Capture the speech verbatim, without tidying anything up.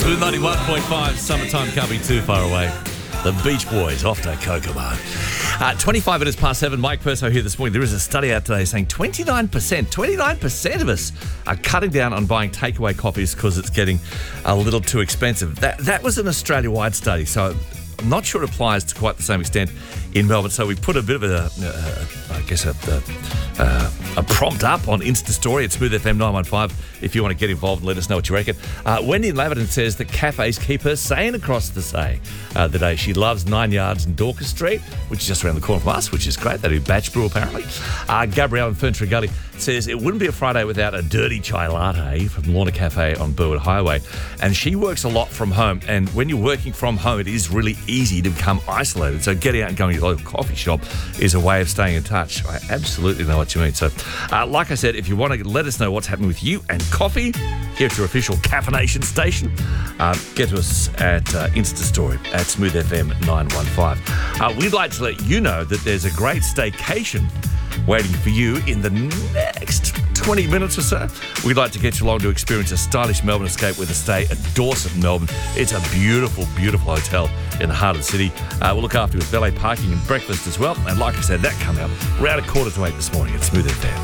Smooth ninety-one point five, summertime can't be too far away. The Beach Boys off to Kokomo. Uh, twenty-five minutes past seven, Mike Perso here this morning. There is a study out today saying twenty-nine percent, twenty-nine percent of us are cutting down on buying takeaway coffees because it's getting a little too expensive. That, that was an Australia-wide study, so I'm not sure it applies to quite the same extent in Melbourne. So we put a bit of a, uh, I guess, a, a, a prompt up on Insta Story at Smooth F M nine one five if you want to get involved and let us know what you reckon. Uh, Wendy in Laverton says that cafes keep her sane across the say. Uh, the day she loves Nine Yards and Dorcas Street, which is just around the corner from us, which is great. They do batch brew apparently. Uh, Gabrielle in Ferntree Gully says it wouldn't be a Friday without a dirty chai latte from Lorna Cafe on Burwood Highway. And she works a lot from home. And when you're working from home, it is really easy to become isolated. So getting out and going to your local coffee shop is a way of staying in touch. I absolutely know what you mean. So, uh, like I said, if you want to let us know what's happening with you and coffee, here at your official caffeination station, uh, get to us at uh, Insta Story at Smooth F M nine one five. Uh, we'd like to let you know that there's a great staycation waiting for you in the next twenty minutes or so. We'd like to get you along to experience a stylish Melbourne escape with a stay at Dorset, Melbourne. It's a beautiful, beautiful hotel in the heart of the city. Uh, we'll look after you with valet parking and breakfast as well. And like I said, that come out around a quarter to eight this morning at Smooth F M.